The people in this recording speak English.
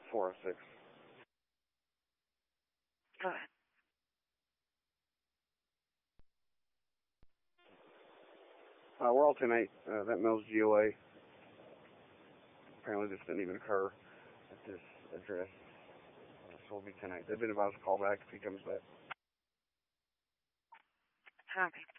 406. Go ahead. We're all tonight. That Mills GOA. Apparently this didn't even occur at this address. So we'll be tonight. They've been advised to call back if he comes back. Copy.